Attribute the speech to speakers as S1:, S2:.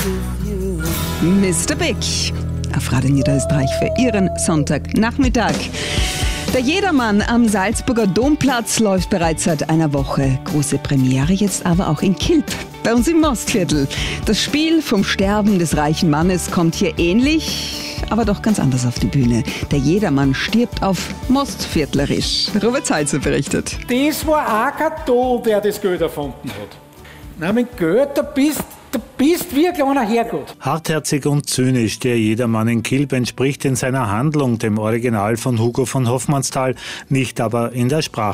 S1: Mr. Big auf Radio Niederösterreich für Ihren Sonntagnachmittag. Der Jedermann am Salzburger Domplatz läuft bereits seit einer Woche. Große Premiere jetzt aber auch in Kilb, bei uns im Mostviertel. Das Spiel vom Sterben des reichen Mannes kommt hier ähnlich, aber doch ganz anders auf die Bühne. Der Jedermann stirbt auf Mostviertlerisch. Robert Salzer berichtet.
S2: Das war auch kein Da, wer das Geld erfunden hat. Nein, mit Geld, du bist wie ein kleiner Herrgott.
S3: Hartherzig und zynisch, der Jedermann in Kilb entspricht in seiner Handlung dem Original von Hugo von Hofmannsthal, nicht aber in der Sprache.